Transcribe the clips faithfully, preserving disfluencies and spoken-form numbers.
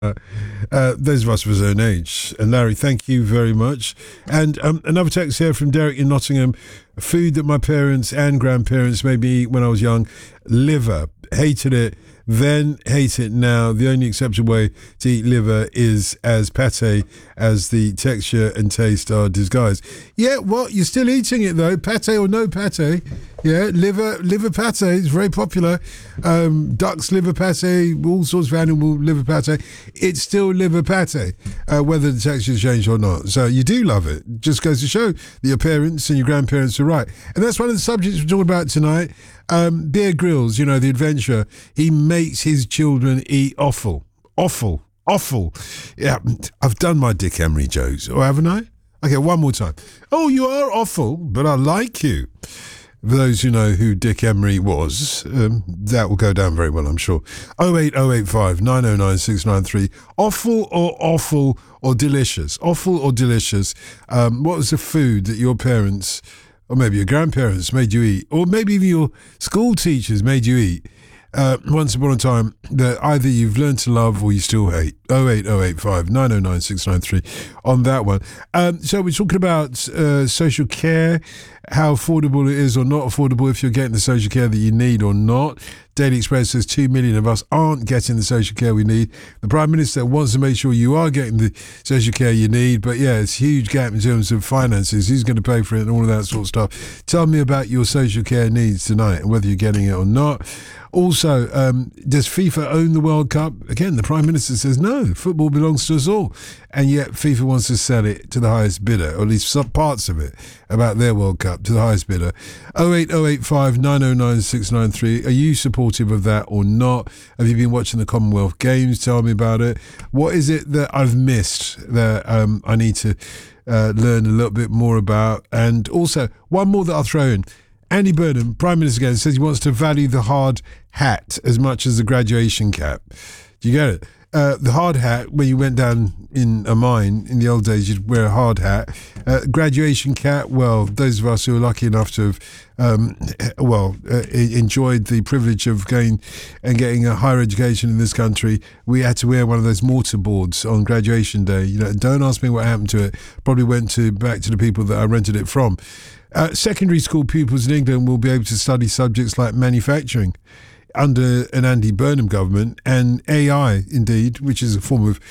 Uh, uh, those of us of his own age. And Larry, thank you very much. And um, another text here from Derek in Nottingham. Food that my parents and grandparents made me eat when I was young. Liver. Hated it then, hate it now. The only acceptable way to eat liver is as pate, as the texture and taste are disguised. Yeah, well, you're still eating it though, pate or no pate. Yeah, liver liver pate is very popular. Um, duck's liver pate, all sorts of animal liver pate. It's still liver pate, uh, whether the texture's changed or not. So you do love it. Just goes to show that your parents and your grandparents are right. And that's one of the subjects we're talking about tonight. Um, Bear Grylls, you know, the adventurer, he makes his children eat offal. Offal. Offal. Yeah, I've done my Dick Emery jokes, or haven't I? Okay, one more time. Oh, you are awful, but I like you. For those who know who Dick Emery was, um, that will go down very well, I'm sure. oh eight oh eight five nine oh nine six nine three. Awful or awful or delicious? Awful or delicious? Um, what was the food that your parents, or maybe your grandparents, made you eat? Or maybe even your school teachers made you eat? Uh, once upon a time that either you've learned to love or you still hate. oh eight oh eight five nine oh nine six nine three on that one. Um, so we're talking about uh, social care, how affordable it is or not affordable, if you're getting the social care that you need or not. Daily Express says two million of us aren't getting the social care we need. The Prime Minister wants to make sure you are getting the social care you need, but yeah, it's a huge gap in terms of finances. Who's going to pay for it and all of that sort of stuff? Tell me about your social care needs tonight and whether you're getting it or not. Also, um, does FIFA own the World Cup? Again, the Prime Minister says no, football belongs to us all. And yet FIFA wants to sell it to the highest bidder, or at least some parts of it about their World Cup to the highest bidder. oh eight oh eight five nine oh nine six nine three. Are you supportive of that or not? Have you been watching the Commonwealth Games? Tell me about it. What is it that I've missed that um, I need to uh, learn a little bit more about? And also, one more that I'll throw in. Andy Burnham, Prime Minister again, says he wants to value the hard hat as much as the graduation cap. Do you get it? Uh, the hard hat, when you went down in a mine in the old days, you'd wear a hard hat. Uh, graduation cap, well, those of us who are lucky enough to have, um, well, uh, enjoyed the privilege of going and getting a higher education in this country, we had to wear one of those mortar boards on graduation day. You know, don't ask me what happened to it. Probably went to back to the people that I rented it from. Uh, secondary school pupils in England will be able to study subjects like manufacturing under an Andy Burnham government, and A I, indeed, which is a form of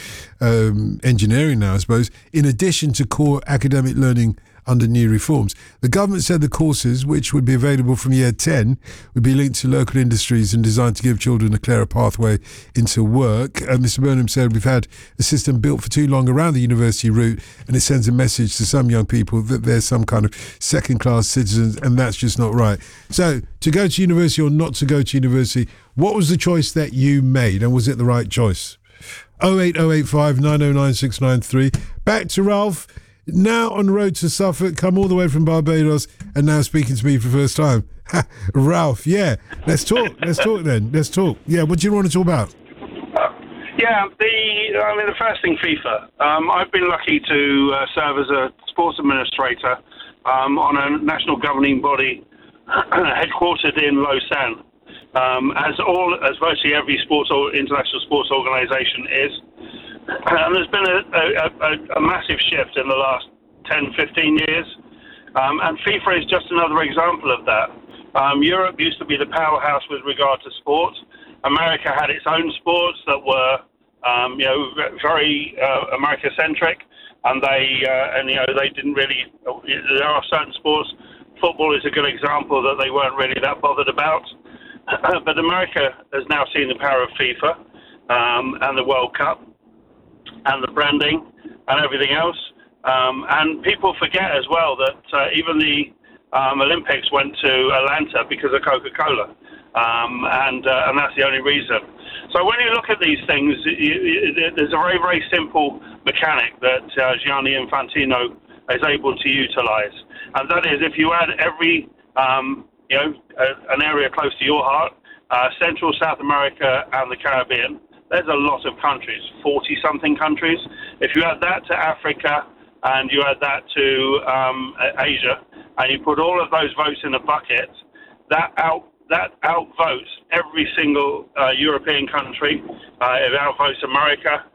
um, engineering now, I suppose, in addition to core academic learning under new reforms. The government said the courses, which would be available from year ten, would be linked to local industries and designed to give children a clearer pathway into work. Uh, Mister Burnham said, we've had a system built for too long around the university route, and it sends a message to some young people that they're some kind of second-class citizens, and that's just not right. So, to go to university or not to go to university, what was the choice that you made, and was it the right choice? oh eight oh eight five nine oh nine six nine three. Back to Ralph. Now on the road to Suffolk, come all the way from Barbados, and now speaking to me for the first time. Ralph, yeah, let's talk. Let's talk then. Let's talk. Yeah, what do you want to talk about? Uh, yeah, the I mean the first thing, FIFA. Um, I've been lucky to uh, serve as a sports administrator um, on a national governing body headquartered in Lausanne, um, as all as virtually every sports or international sports organisation is. And there's been a, a, a massive shift in the last ten, fifteen years. Um, and FIFA is just another example of that. Um, Europe used to be the powerhouse with regard to sport. America had its own sports that were, um, you know, very uh, America-centric. And they, uh, and you know, they didn't really, there are certain sports, football is a good example, that they weren't really that bothered about. But America has now seen the power of FIFA um, and the World Cup, and the branding and everything else. Um, and people forget as well that uh, even the um, Olympics went to Atlanta because of Coca-Cola. Um, and uh, and that's the only reason. So when you look at these things, you, you, there's a very, very simple mechanic that uh, Gianni Infantino is able to utilize. And that is, if you add every, um, you know, uh, an area close to your heart, uh, Central, South America and the Caribbean, there's a lot of countries, forty-something countries. If you add that to Africa and you add that to um, Asia, and you put all of those votes in a bucket, that out that outvotes every single uh, European country. Uh, it outvotes America.